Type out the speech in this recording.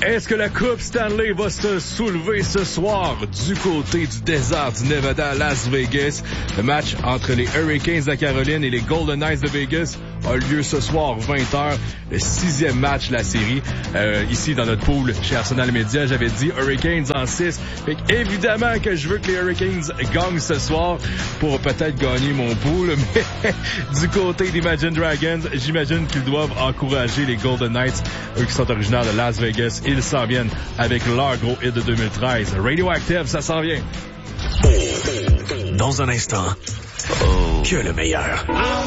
est-ce que la Coupe Stanley va se soulever ce soir du côté du désert du Nevada à Las Vegas? Le match entre les Hurricanes de Caroline et les Golden Knights de Vegas a lieu ce soir 20h, le 6e match de la série. Ici dans notre pool chez Arsenal Media, j'avais dit Hurricanes en 6. Fait évidemment que je veux que les Hurricanes gagnent ce soir pour peut-être gagner mon pool, mais du côté d'Imagine Dragons, j'imagine qu'ils doivent encourager les Golden Knights, eux qui sont originaires de Las Vegas. Ils s'en viennent avec leur gros hit de 2013. Radioactive, ça s'en vient. Dans un instant, que le meilleur.